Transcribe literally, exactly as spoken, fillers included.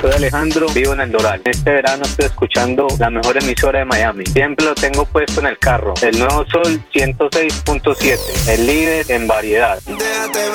soy Alejandro, vivo en el Doral. Este verano estoy escuchando la mejor emisora de Miami. Siempre lo tengo puesto en el carro. El Nuevo Sol ciento seis punto siete, el líder en variedad.